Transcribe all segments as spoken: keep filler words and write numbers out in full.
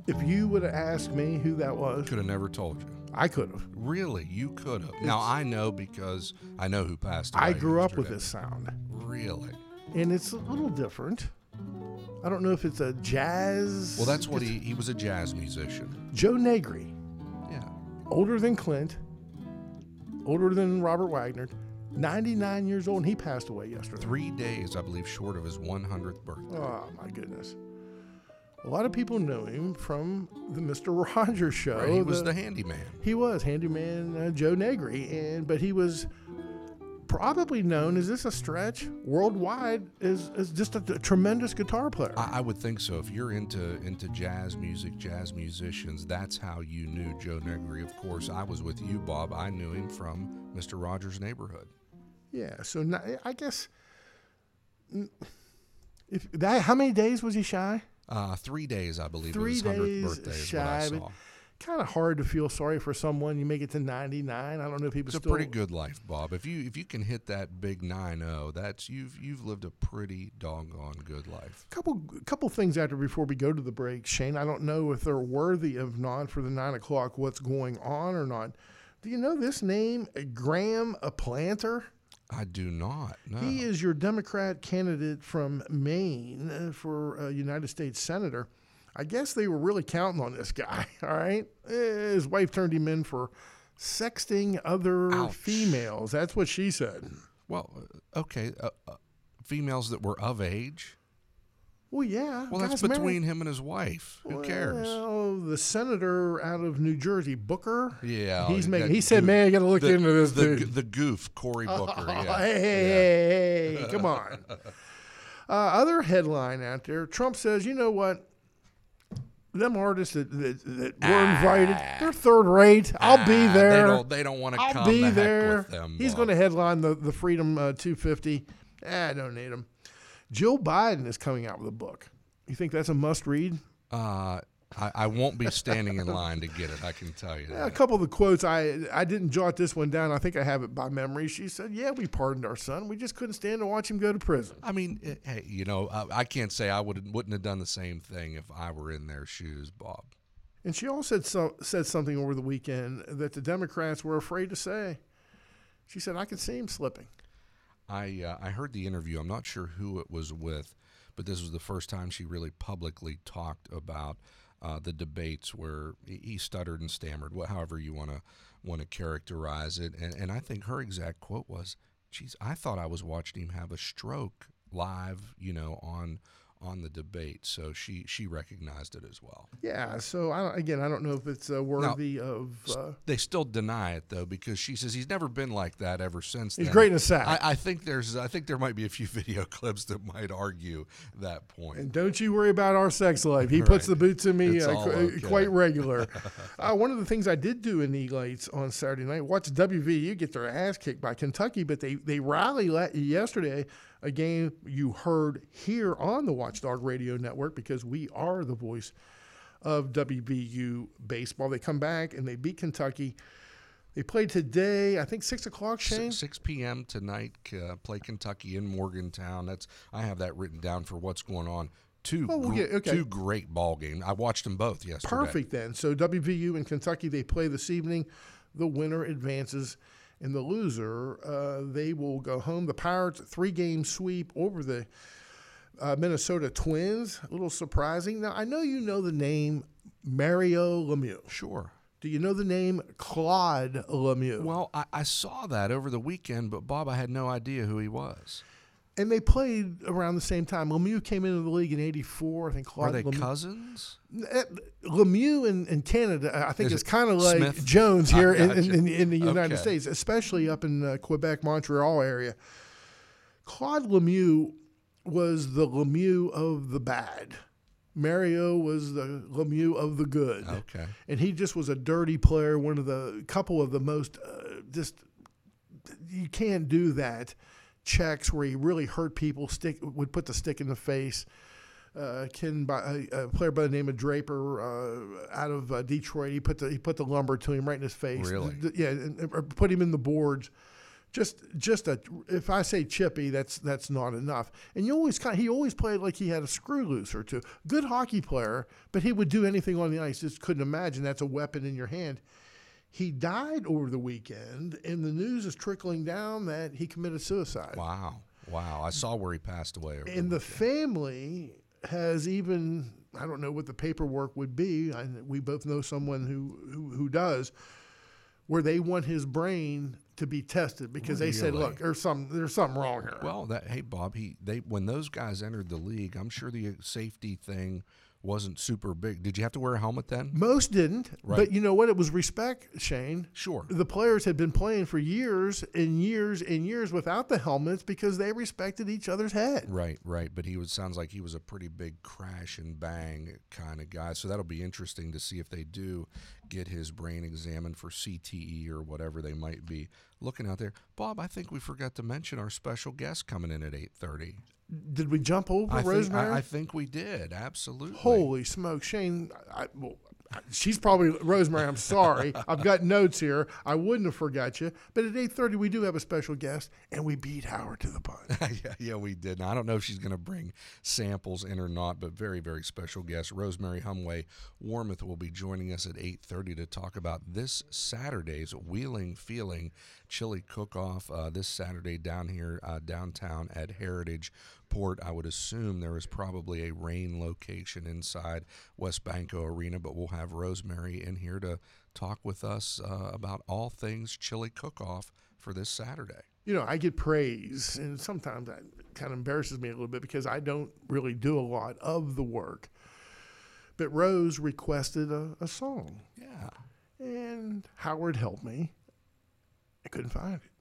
If you would have asked me who that was, Could have never told you. I could have. Really? You could have. Now, I know because I know who passed away I grew up with yesterday. this sound. Really? And it's a little different. I don't know if it's a jazz. Well, that's what he, he was a jazz musician. Joe Negri, Yeah. older than Clint, older than Robert Wagner, ninety-nine years old, and he passed away yesterday. Three days, I believe, short of his one hundredth birthday. Oh, my goodness. A lot of people know him from the Mister Rogers Show. Right, he was the, the handyman. He was handyman uh, Joe Negri, and but he was probably known, is this a stretch, worldwide as, as just a, a tremendous guitar player. I, I would think so. If you're into into jazz music, jazz musicians, that's how you knew Joe Negri. Of course, I was with you, Bob. I knew him from Mister Rogers' Neighborhood. Yeah, so now, I guess if that, how many days was he shy? Uh, three days, I believe. Three of his hundredth days birthday is shy, what I but saw. kind of hard to feel sorry for someone. You make it to ninety-nine. I don't know if he was It's a still pretty good life, Bob. If you if you can hit that big nine oh, that's you've you've lived a pretty doggone good life. Couple couple things after before we go to the break, Shane. I don't know if they're worthy of not for the nine o'clock. What's going on or not? Do you know this name, Graham Planter? I do not. No. He is your Democrat candidate from Maine uh, for uh, United States Senator. I guess they were really counting on this guy, all right? Eh, His wife turned him in for sexting other Ouch. females. That's what she said. Well, uh, okay. Uh, uh, females that were of age. Well, yeah. Well, that's guys married. between him and his wife. Who cares? Well, the senator out of New Jersey, Booker. Yeah, He's that making. He said, goof- "Man, I got to look the, into this the, dude." the goof, Cory Booker. Oh, yeah. hey, hey, hey, hey, come on. Uh, other headline out there: Trump says, "You know what? Them artists that, that, that were invited, they're third rate. I'll Ah, be there. They don't. They don't want to I'll come be the heck there." with them. He's Bob. going to headline the the Freedom uh, two fifty. Ah, I don't need him. Joe Biden is coming out with a book. You think that's a must read? Uh, I, I won't be standing in line to get it. I can tell you A that. couple of the quotes, I I didn't jot this one down. I think I have it by memory. She said, "Yeah, we pardoned our son. We just couldn't stand to watch him go to prison." I mean, eh, hey, you know, I, I can't say I would wouldn't have done the same thing if I were in their shoes, Bob. And she also said, so, said something over the weekend that the Democrats were afraid to say. She said, "I could see him slipping." I uh, I heard the interview. I'm not sure who it was with, but this was the first time she really publicly talked about uh, the debates where he stuttered and stammered, wh- however you want to want to characterize it. And and I think her exact quote was, "Geez, I thought I was watching him have a stroke live, you know, on." on the debate, so she she recognized it as well. Yeah, so I don't, again, I don't know if it's uh, worthy of. Uh, They still deny it though, because she says he's never been like that ever since. he's then. great in a sack. I, I think there's I think there might be a few video clips that might argue that point. And don't you worry about our sex life. He puts Right. the boot to me It's uh, all qu- okay. quite regular. uh, one of the things I did do in Elates on Saturday night, watch W V U get their ass kicked by Kentucky, but they, they rally la- yesterday, a game you heard here on the Watchdog Radio Network because we are the voice of W V U baseball. They come back and they beat Kentucky. They played today, I think six o'clock, Shane? six p.m. tonight, uh, play Kentucky in Morgantown. That's I have that written down for what's going on. Two, Oh, we'll gr- get- okay. two great ball games. I watched them both yesterday. Perfect then. So W V U and Kentucky, they play this evening. The winner advances, and the loser, uh, they will go home. The Pirates, three-game sweep over the uh, Minnesota Twins. A little surprising. Now, I know you know the name Mario Lemieux. Sure. Do you know the name Claude Lemieux? Well, I, I saw that over the weekend, but Bob, I had no idea who he was. And they played around the same time. Lemieux came into the league in eighty-four. I think Claude Are they Lemieux. cousins? Uh, Lemieux in, in Canada, I think, Is is it kind of like Smith? Jones I here in, gotcha. in, in the United Okay. States, especially up in uh, Quebec, Montreal area. Claude Lemieux was the Lemieux of the bad. Mario was the Lemieux of the good. Okay. And he just was a dirty player, one of the couple of the most uh, just you can't do that checks where he really hurt people, stick would put the stick in the face. Uh, Ken, by, a, a player by the name of Draper uh, out of uh, Detroit, he put the he put the lumber to him right in his face. Really? D- yeah, and, and- or put him in the boards. Just, just a. If I say chippy, that's that's not enough. And you always kind. He always played like he had a screw loose or two. Good hockey player, but he would do anything on the ice. Just couldn't imagine that's a weapon in your hand. He died over the weekend, and the news is trickling down that he committed suicide. Wow, wow! I saw where he passed away. Over And the, the family has even. I don't know what the paperwork would be. I, we both know someone who, who who does, where they want his brain to be tested because they said, Really? "Look, there's some there's something wrong here." Well, that hey Bob, he they when those guys entered the league, I'm sure the safety thing wasn't super big. Did you have to wear a helmet then? Most didn't, Right. but you know what? It was respect, Shane. Sure. The players had been playing for years and years and years without the helmets because they respected each other's head. Right, right. But he was sounds like he was a pretty big crash and bang kind of guy. So that'll be interesting to see if they do get his brain examined for C T E or whatever they might be looking out there. Bob, I think we forgot to mention our special guest coming in at eight thirty. Did we jump over I think, Rosemary? I, I think we did. Absolutely. Holy smoke, Shane! I, well, she's probably Rosemary. I'm sorry. I've got notes here. I wouldn't have forgot you. But at eight thirty, we do have a special guest, and we beat Howard to the punch. yeah, yeah, we did. Now, I don't know if she's going to bring samples in or not, but very, very special guest Rosemary Humway Warmoth will be joining us at eight thirty to talk about this Saturday's Wheeling Feeling Chili Cook-Off uh, this Saturday down here uh, downtown at Heritage Port. I would assume there is probably a rain location inside West Banco Arena, but we'll have Rosemary in here to talk with us uh, about all things chili cook-off for this Saturday. You know, I get praise, and sometimes that kind of embarrasses me a little bit because I don't really do a lot of the work. But Rose requested a, a song, Yeah. and Howard helped me. I couldn't find it.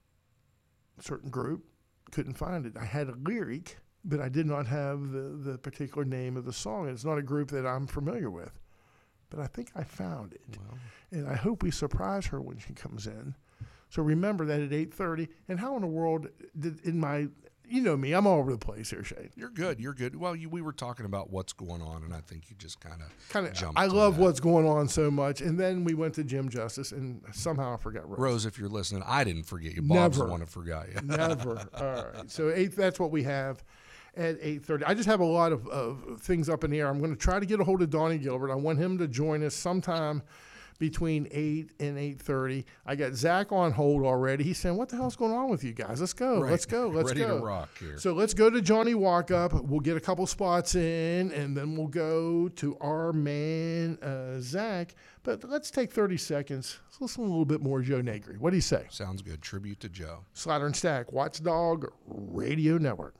A certain group, couldn't find it. I had a lyric, but I did not have the, the particular name of the song. It's not a group that I'm familiar with, but I think I found it. Well, And I hope we surprise her when she comes in. So remember that at eight thirty. And how in the world did in my, you know me, I'm all over the place here, Shane. you're good. You're good. Well, you, we were talking about what's going on, and I think you just kind of Kind of, jumped I to love that. what's going on so much. And then we went to Jim Justice, and somehow I forgot Rose. Rose, if you're listening, I didn't forget you. Bob's Never. the one who forgot you. Never. All right. So eight. That's what we have at eight thirty. I just have a lot of, of things up in the air. I'm going to try to get a hold of Donnie Gilbert. I want him to join us sometime between eight and eight thirty. I got Zach on hold already. He's saying, what the hell's going on with you guys? Let's go. Right. Let's go. Let's Ready go. to rock here. So let's go to Johnny Walkup. We'll get a couple spots in, and then we'll go to our man, uh, Zach. But let's take thirty seconds. Let's listen a little bit more Joe Negri. What do you say? Sounds good. Tribute to Joe. Slatter and Stack, Watchdog Radio Network.